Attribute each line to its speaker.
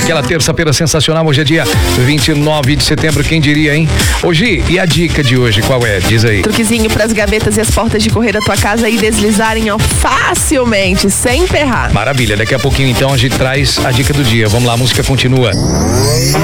Speaker 1: aquela terça-feira sensacional. Hoje é dia 29 de setembro, quem diria, hein? Hoje, e a dica de hoje, qual é? Diz aí.
Speaker 2: Truquezinho para as gavetas e as portas de correr da tua casa e deslizarem, ó, facilmente, sem emperrar.
Speaker 1: Maravilha, daqui a pouquinho então a gente traz a dica do dia. Vamos lá, a música continua.